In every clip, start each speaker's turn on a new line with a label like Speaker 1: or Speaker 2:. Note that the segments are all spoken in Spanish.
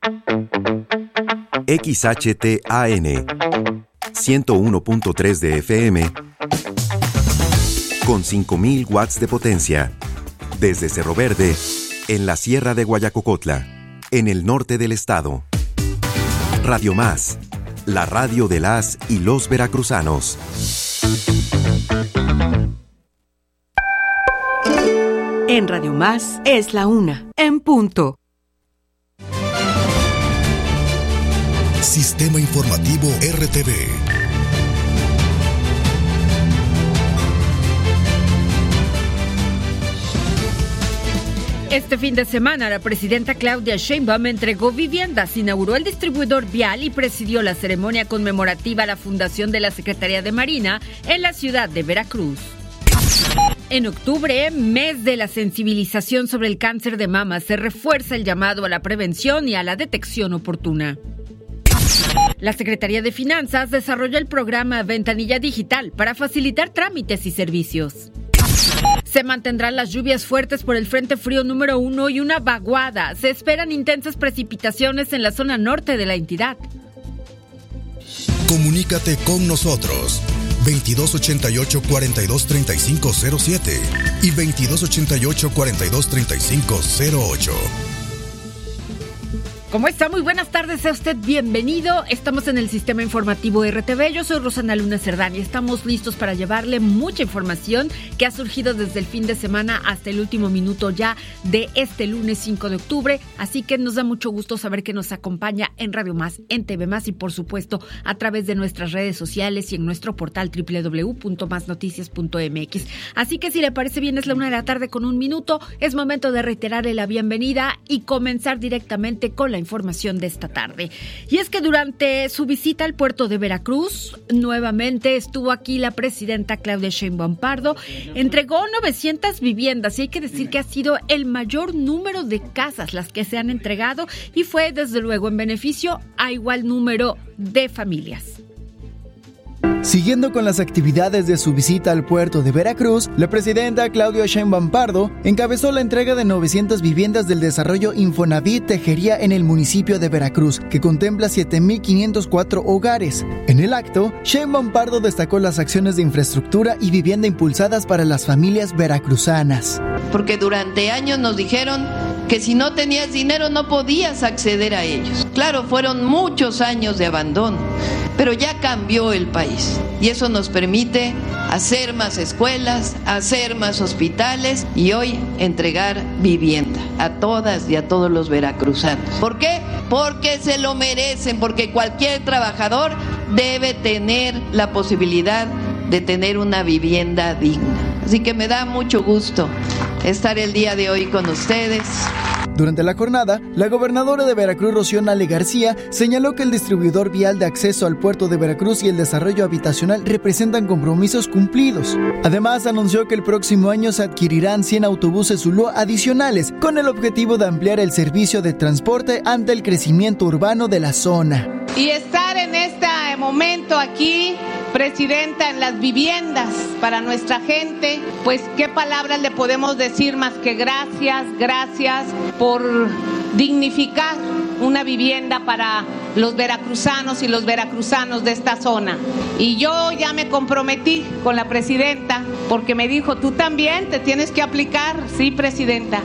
Speaker 1: XHTAN 101.3 de FM con 5,000 watts de potencia. Desde Cerro Verde, en la Sierra de Guayacocotla, en el norte del estado. Radio Más, la radio de las y los veracruzanos.
Speaker 2: En Radio Más es la 1, en punto.
Speaker 3: Sistema Informativo RTV.
Speaker 4: Este fin de semana, la presidenta Claudia Sheinbaum entregó viviendas, inauguró el distribuidor vial y presidió la ceremonia conmemorativa a la fundación de la Secretaría de Marina en la ciudad de Veracruz. En octubre, mes de la sensibilización sobre el cáncer de mama, se refuerza el llamado a la prevención y a la detección oportuna. La Secretaría de Finanzas desarrolló el programa Ventanilla Digital para facilitar trámites y servicios. Se mantendrán las lluvias fuertes por el Frente Frío número 1 y una vaguada. Se esperan intensas precipitaciones en la zona norte de la entidad.
Speaker 3: Comunícate con nosotros. 2288-423507 y 2288-423508.
Speaker 4: ¿Cómo está? Muy buenas tardes, sea usted bienvenido. Estamos en el Sistema Informativo RTV. Yo soy Rosana Luna Cerdán y estamos listos para llevarle mucha información que ha surgido desde el fin de semana hasta el último minuto ya de este lunes 5 de octubre. Así que nos da mucho gusto saber que nos acompaña en Radio Más, en TV Más y por supuesto a través de nuestras redes sociales y en nuestro portal www.masnoticias.mx. Así que si le parece bien, es la 1:00 con 1 minuto. Es momento de reiterarle la bienvenida y comenzar directamente con la información de esta tarde. Y es que durante su visita al puerto de Veracruz, nuevamente estuvo aquí la presidenta Claudia Sheinbaum Pardo, entregó 900 viviendas y hay que decir que ha sido el mayor número de casas las que se han entregado y fue desde luego en beneficio a igual número de familias.
Speaker 5: Siguiendo con las actividades de su visita al puerto de Veracruz, la presidenta Claudia Sheinbaum Pardo encabezó la entrega de 900 viviendas del desarrollo Infonavit Tejería en el municipio de Veracruz, que contempla 7,504 hogares. En el acto, Sheinbaum Pardo destacó las acciones de infraestructura y vivienda impulsadas para las familias veracruzanas.
Speaker 6: Porque durante años nos dijeron que si no tenías dinero no podías acceder a ellos. Claro, fueron muchos años de abandono, pero ya cambió el país y eso nos permite hacer más escuelas, hacer más hospitales y hoy entregar vivienda a todas y a todos los veracruzanos. ¿Por qué? Porque se lo merecen, porque cualquier trabajador debe tener la posibilidad de tener una vivienda digna. Así que me da mucho gusto estar el día de hoy con ustedes.
Speaker 5: Durante la jornada, la gobernadora de Veracruz, Rocío Nale García, señaló que el distribuidor vial de acceso al puerto de Veracruz y el desarrollo habitacional representan compromisos cumplidos. Además, anunció que el próximo año se adquirirán 100 autobuses Zulú adicionales, con el objetivo de ampliar el servicio de transporte ante el crecimiento urbano de la zona.
Speaker 7: Y estar en este momento aquí, presidenta, en las viviendas para nuestra gente, pues qué palabras le podemos decir más que gracias por dignificar una vivienda para los veracruzanos y los veracruzanos de esta zona. Y yo ya me comprometí con la presidenta porque me dijo, tú también te tienes que aplicar. Sí, presidenta,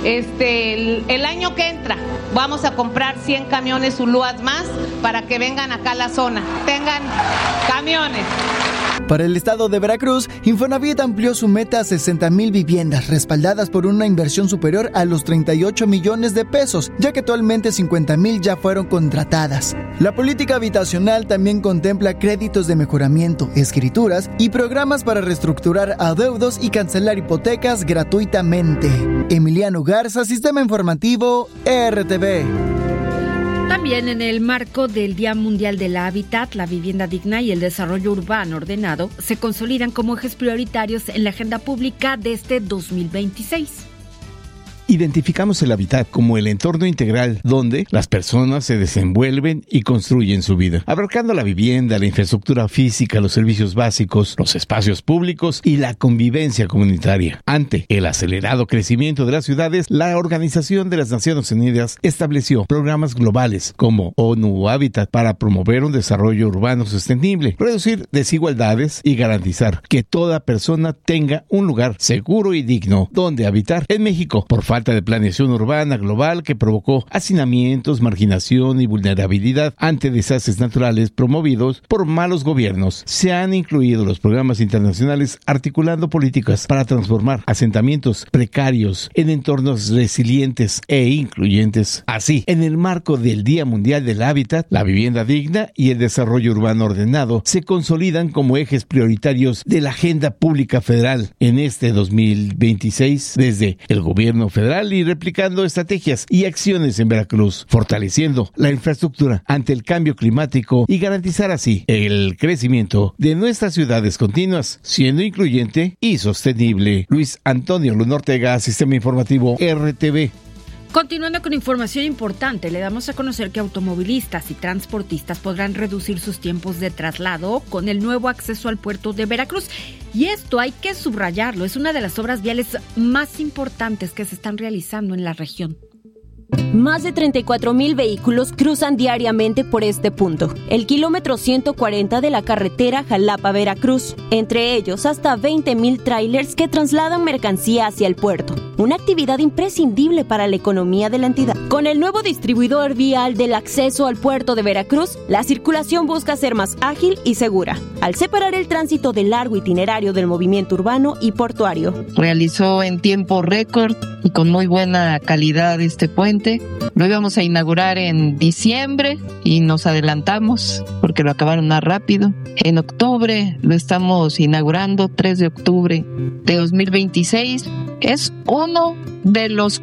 Speaker 7: el año que entra vamos a comprar 100 camiones Zulúas más para que vengan acá a la zona, tengan camiones.
Speaker 5: Para el estado de Veracruz, Infonavit amplió su meta a 60,000 viviendas, respaldadas por una inversión superior a los 38 millones de pesos, ya que actualmente 50,000 ya fueron contratadas. La política habitacional también contempla créditos de mejoramiento, escrituras y programas para reestructurar adeudos y cancelar hipotecas gratuitamente. Emiliano Garza, Sistema Informativo, RTV.
Speaker 4: También en el marco del Día Mundial del Hábitat, la vivienda digna y el desarrollo urbano ordenado se consolidan como ejes prioritarios en la agenda pública de este 2026.
Speaker 8: Identificamos el hábitat como el entorno integral donde las personas se desenvuelven y construyen su vida, abarcando la vivienda, la infraestructura física, los servicios básicos, los espacios públicos y la convivencia comunitaria. Ante el acelerado crecimiento de las ciudades, la Organización de las Naciones Unidas estableció programas globales como ONU Habitat para promover un desarrollo urbano sostenible, reducir desigualdades y garantizar que toda persona tenga un lugar seguro y digno donde habitar. En México, por falta de planeación urbana global que provocó hacinamientos, marginación y vulnerabilidad ante desastres naturales promovidos por malos gobiernos, se han incluido los programas internacionales articulando políticas para transformar asentamientos precarios en entornos resilientes e incluyentes. Así, en el marco del Día Mundial del Hábitat, la vivienda digna y el desarrollo urbano ordenado se consolidan como ejes prioritarios de la agenda pública federal en este 2026 desde el gobierno federal y replicando estrategias y acciones en Veracruz, fortaleciendo la infraestructura ante el cambio climático y garantizar así el crecimiento de nuestras ciudades continuas, siendo incluyente y sostenible. Luis Antonio Luna Ortega, Sistema Informativo RTV.
Speaker 4: Continuando con información importante, le damos a conocer que automovilistas y transportistas podrán reducir sus tiempos de traslado con el nuevo acceso al puerto de Veracruz. Y esto hay que subrayarlo, es una de las obras viales más importantes que se están realizando en la región.
Speaker 9: Más de 34,000 vehículos cruzan diariamente por este punto, el kilómetro 140 de la carretera Jalapa-Veracruz, entre ellos hasta 20,000 tráilers que trasladan mercancía hacia el puerto, una actividad imprescindible para la economía de la entidad. Con el nuevo distribuidor vial del acceso al puerto de Veracruz, la circulación busca ser más ágil y segura, al separar el tránsito del largo itinerario del movimiento urbano y portuario.
Speaker 6: Realizó en tiempo récord y con muy buena calidad este puente. Lo íbamos a inaugurar en diciembre y nos adelantamos porque lo acabaron más rápido. En octubre lo estamos inaugurando, 3 de octubre de 2026. Es uno de los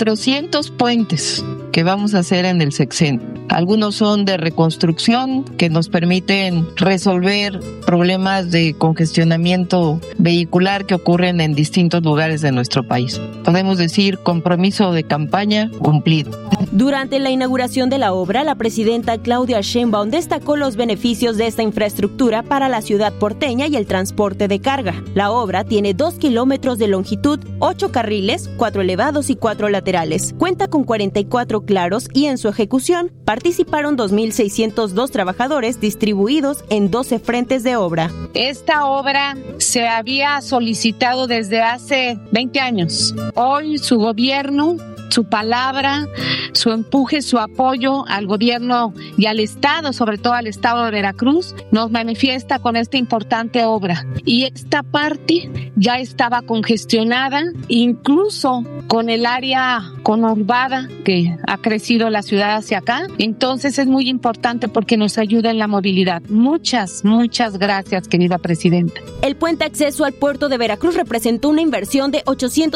Speaker 6: 400 puentes que vamos a hacer en el sexenio. Algunos son de reconstrucción que nos permiten resolver problemas de congestionamiento vehicular que ocurren en distintos lugares de nuestro país. Podemos decir compromiso de campaña cumplido.
Speaker 9: Durante la inauguración de la obra, la presidenta Claudia Sheinbaum destacó los beneficios de esta infraestructura para la ciudad porteña y el transporte de carga. La obra tiene 2 kilómetros de longitud, 8 carriles, 4 elevados y 4 laterales. Cuenta con 44 claros y en su ejecución participaron 2,602 trabajadores distribuidos en 12 frentes de obra.
Speaker 10: Esta obra se había solicitado desde hace 20 años. Hoy su gobierno, su palabra, su empuje, su apoyo al gobierno y al Estado, sobre todo al Estado de Veracruz, nos manifiesta con esta importante obra. Y esta parte ya estaba congestionada, incluso con el área conurbada que ha crecido la ciudad hacia acá. Entonces es muy importante porque nos ayuda en la movilidad. Muchas gracias, querida presidenta.
Speaker 9: El puente acceso al puerto de Veracruz representó una inversión de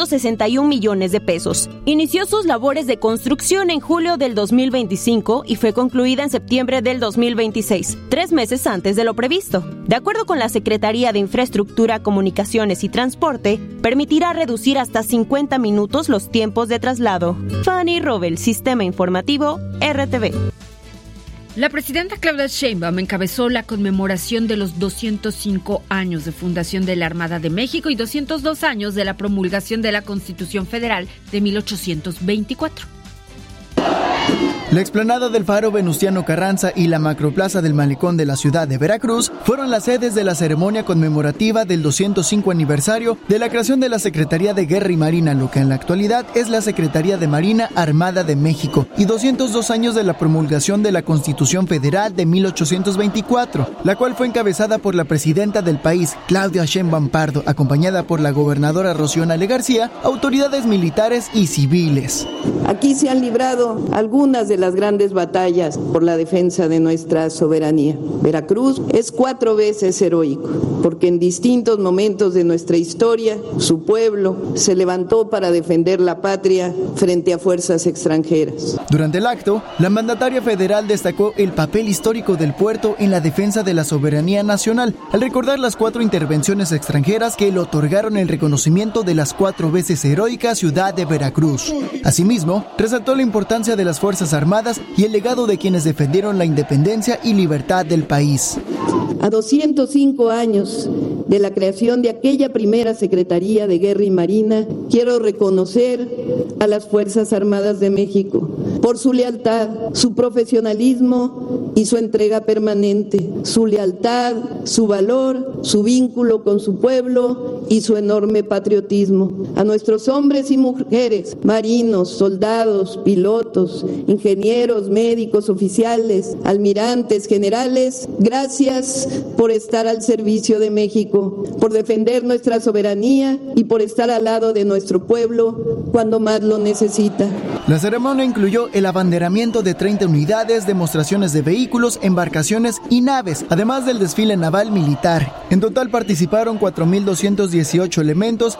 Speaker 9: 861 millones de pesos. Inició sus labores de construcción en julio del 2025 y fue concluida en septiembre del 2026, 3 meses antes de lo previsto. De acuerdo con la Secretaría de Infraestructura, Comunicaciones y Transporte, permitirá reducir hasta 50 minutos los tiempos de traslado. Fanny Robel, Sistema Informativo, RTV.
Speaker 4: La presidenta Claudia Sheinbaum encabezó la conmemoración de los 205 años de fundación de la Armada de México y 202 años de la promulgación de la Constitución Federal de 1824.
Speaker 5: La explanada del Faro Venustiano Carranza y la macroplaza del Malecón de la ciudad de Veracruz fueron las sedes de la ceremonia conmemorativa del 205 aniversario de la creación de la Secretaría de Guerra y Marina, lo que en la actualidad es la Secretaría de Marina Armada de México, y 202 años de la promulgación de la Constitución Federal de 1824, la cual fue encabezada por la presidenta del país, Claudia Sheinbaum Pardo, acompañada por la gobernadora Rocío Nale García, autoridades militares y civiles.
Speaker 11: Aquí se han librado algunas de
Speaker 6: las grandes batallas por la defensa de nuestra soberanía. Veracruz es 4 veces heroico, porque en distintos momentos de nuestra historia, su pueblo se levantó para defender la patria frente a fuerzas extranjeras.
Speaker 5: Durante el acto, la mandataria federal destacó el papel histórico del puerto en la defensa de la soberanía nacional, al recordar las 4 intervenciones extranjeras que le otorgaron el reconocimiento de las 4 veces heroica ciudad de Veracruz. Asimismo, resaltó la importancia de las Fuerzas Armadas y el legado de quienes defendieron la independencia y libertad del país.
Speaker 6: A 205 años de la creación de aquella primera Secretaría de Guerra y Marina, quiero reconocer a las Fuerzas Armadas de México por su lealtad, su profesionalismo y su entrega permanente, su lealtad, su valor, su vínculo con su pueblo y su enorme patriotismo. A nuestros hombres y mujeres, marinos, soldados, pilotos, ingenieros, médicos, oficiales, almirantes, generales, gracias por estar al servicio de México, por defender nuestra soberanía y por estar al lado de nuestro pueblo cuando más lo necesita.
Speaker 5: La ceremonia incluyó el abanderamiento de 30 unidades, demostraciones de vehículos, embarcaciones y naves, además del desfile naval militar. En total participaron 4.218 elementos,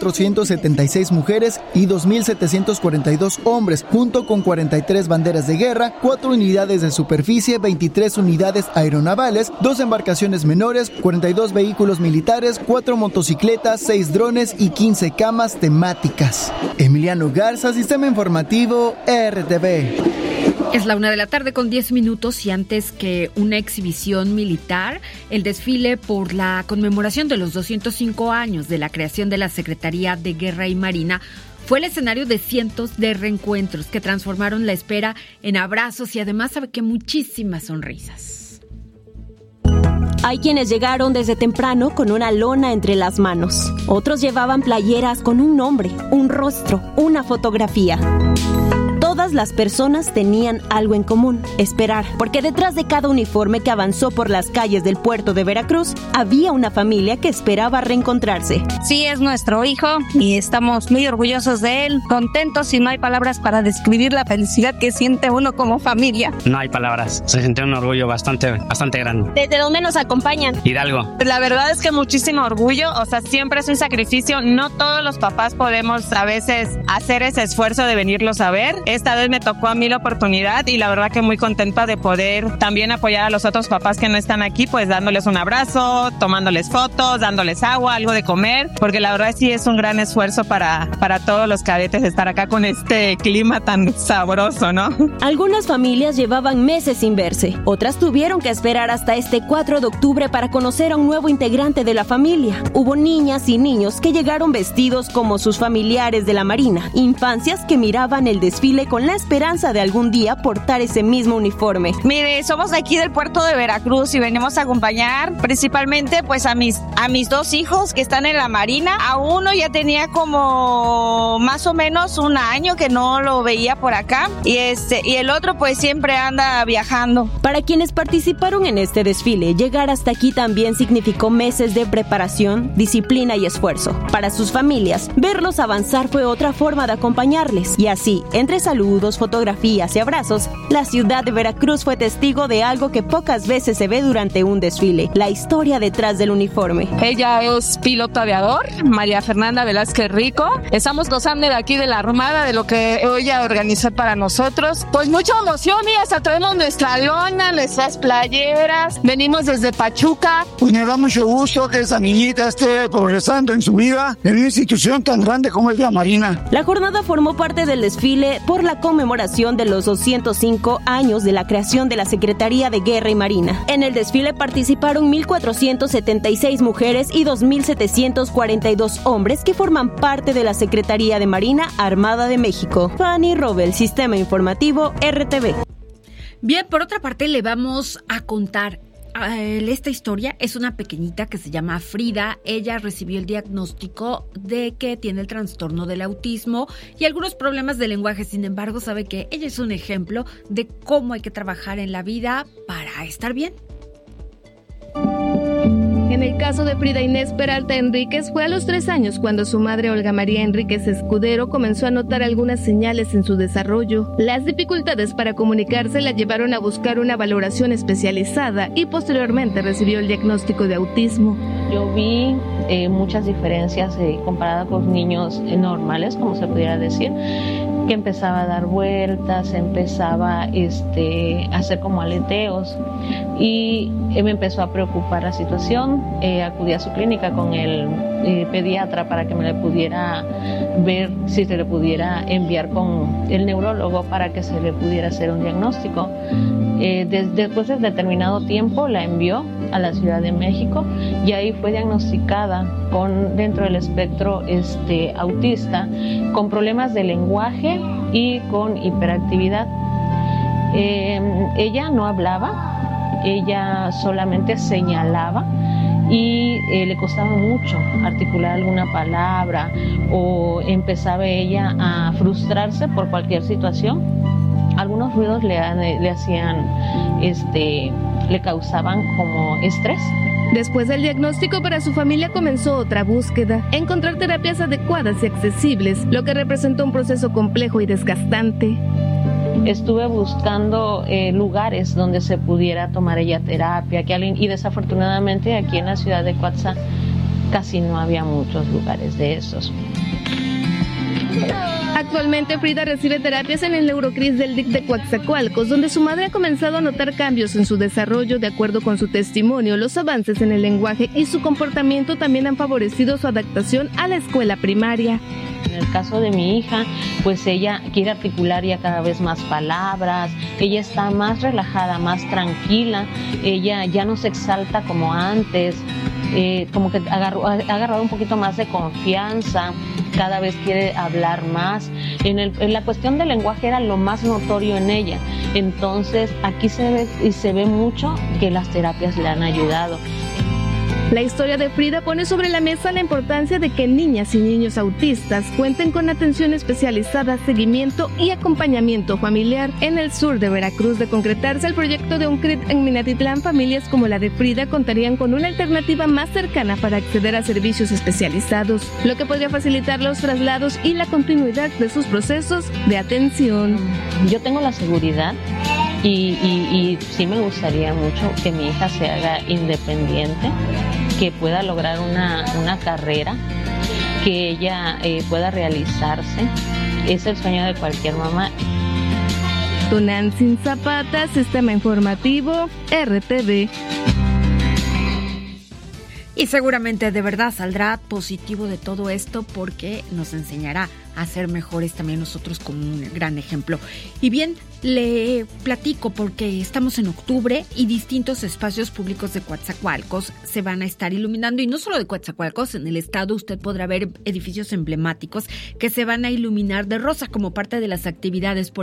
Speaker 5: 1.476 mujeres y 2.742 hombres, junto con 43 banderas de guerra, 4 unidades de superficie, 23 unidades aeronavales, 2 embarcaciones menores, 42 vehículos militares, 4 motocicletas, 6 drones y 15 camas temáticas. Emiliano Garza, Sistema Informativo RTV.
Speaker 4: Es la 1:10 p.m. y antes que una exhibición militar, el desfile por la conmemoración de los 205 años de la creación de la Secretaría de Guerra y Marina fue el escenario de cientos de reencuentros que transformaron la espera en abrazos y además, sabe que muchísimas sonrisas.
Speaker 9: Hay quienes llegaron desde temprano con una lona entre las manos. Otros llevaban playeras con un nombre, un rostro, una fotografía. Todas las personas tenían algo en común: esperar, porque detrás de cada uniforme que avanzó por las calles del puerto de Veracruz, había una familia que esperaba reencontrarse.
Speaker 11: Sí, es nuestro hijo y estamos muy orgullosos de él, contentos, y no hay palabras para describir la felicidad que siente uno como familia.
Speaker 12: No hay palabras, se siente un orgullo bastante grande.
Speaker 9: ¿Desde dónde nos acompañan?
Speaker 12: Hidalgo.
Speaker 13: La verdad es que muchísimo orgullo, o sea, siempre es un sacrificio, no todos los papás podemos a veces hacer ese esfuerzo de venirlos a ver. Esta vez me tocó a mí la oportunidad y la verdad que muy contenta de poder también apoyar a los otros papás que no están aquí, pues dándoles un abrazo, tomándoles fotos, dándoles agua, algo de comer, porque la verdad sí es un gran esfuerzo para todos los cadetes estar acá con este clima tan sabroso, ¿no?
Speaker 9: Algunas familias llevaban meses sin verse, otras tuvieron que esperar hasta este 4 de octubre para conocer a un nuevo integrante de la familia. Hubo niñas y niños que llegaron vestidos como sus familiares de la Marina, infancias que miraban el desfile con la esperanza de algún día portar ese mismo uniforme.
Speaker 11: Mire, somos de aquí del puerto de Veracruz y venimos a acompañar principalmente pues a mis 2 hijos que están en la Marina. A uno ya tenía como más o menos un año que no lo veía por acá y el otro pues siempre anda viajando.
Speaker 9: Para quienes participaron en este desfile, llegar hasta aquí también significó meses de preparación, disciplina y esfuerzo. Para sus familias, verlos avanzar fue otra forma de acompañarles y así, entre saludos, fotografías y abrazos, la ciudad de Veracruz fue testigo de algo que pocas veces se ve durante un desfile: la historia detrás del uniforme.
Speaker 13: Ella es piloto aviador, María Fernanda Velázquez Rico. Estamos gozando de aquí de la Armada, de lo que ella organizó para nosotros. Pues mucha emoción y hasta traemos nuestra lona, nuestras playeras. Venimos desde Pachuca.
Speaker 14: Pues me da mucho gusto que esa niñita esté progresando en su vida en una institución tan grande como es la Marina.
Speaker 9: La jornada formó parte del desfile por la conmemoración de los 205 años de la creación de la Secretaría de Guerra y Marina. En el desfile participaron 1.476 mujeres y 2.742 hombres que forman parte de la Secretaría de Marina Armada de México. Fanny Robel, Sistema Informativo RTV.
Speaker 4: Bien, por otra parte le vamos a contar. Esta historia es una pequeñita que se llama Frida. Ella recibió el diagnóstico de que tiene el trastorno del autismo y algunos problemas de lenguaje. Sin embargo, sabe que ella es un ejemplo de cómo hay que trabajar en la vida para estar bien.
Speaker 15: En el caso de Frida Inés Peralta Enríquez, fue a los 3 años cuando su madre Olga María Enríquez Escudero comenzó a notar algunas señales en su desarrollo. Las dificultades para comunicarse la llevaron a buscar una valoración especializada y posteriormente recibió el diagnóstico de autismo.
Speaker 16: Yo vi muchas diferencias comparada con niños normales, como se pudiera decir, que empezaba a dar vueltas, empezaba a hacer como aleteos y me empezó a preocupar la situación. Acudí a su clínica con el pediatra para que me le pudiera ver si se le pudiera enviar con el neurólogo para que se le pudiera hacer un diagnóstico. Después de determinado tiempo la envió a la Ciudad de México y ahí fue diagnosticada dentro del espectro autista, con problemas de lenguaje y con hiperactividad. Ella no hablaba, ella solamente señalaba y le costaba mucho articular alguna palabra o empezaba ella a frustrarse por cualquier situación. Algunos ruidos le causaban como estrés.
Speaker 15: Después del diagnóstico, para su familia comenzó otra búsqueda: encontrar terapias adecuadas y accesibles, lo que representó un proceso complejo y desgastante.
Speaker 16: Estuve buscando lugares donde se pudiera tomar ella terapia, y desafortunadamente aquí en la ciudad de Cuautla casi no había muchos lugares de esos.
Speaker 15: Actualmente Frida recibe terapias en el Neurocris del DIC de Coatzacoalcos, donde su madre ha comenzado a notar cambios en su desarrollo. De acuerdo con su testimonio, los avances en el lenguaje y su comportamiento también han favorecido su adaptación a la escuela primaria.
Speaker 16: En el caso de mi hija, pues ella quiere articular ya cada vez más palabras, ella está más relajada, más tranquila, ella ya no se exalta como antes, como que ha agarrado un poquito más de confianza, cada vez quiere hablar más. En la cuestión del lenguaje era lo más notorio en ella, entonces aquí se ve mucho que las terapias le han ayudado.
Speaker 15: La historia de Frida pone sobre la mesa la importancia de que niñas y niños autistas cuenten con atención especializada, seguimiento y acompañamiento familiar. En el sur de Veracruz, de concretarse el proyecto de UNCRIT en Minatitlán, familias como la de Frida contarían con una alternativa más cercana para acceder a servicios especializados, lo que podría facilitar los traslados y la continuidad de sus procesos de atención.
Speaker 16: Yo tengo la seguridad y sí me gustaría mucho que mi hija se haga independiente, que pueda lograr una carrera, que ella pueda realizarse. Es el sueño de cualquier mamá.
Speaker 15: Tonantzin Zapata, Sistema Informativo, RTV.
Speaker 4: Y seguramente de verdad saldrá positivo de todo esto porque nos enseñará a ser mejores también nosotros como un gran ejemplo. Y bien, le platico porque estamos en octubre y distintos espacios públicos de Coatzacoalcos se van a estar iluminando. Y no solo de Coatzacoalcos, en el estado usted podrá ver edificios emblemáticos que se van a iluminar de rosa como parte de las actividades por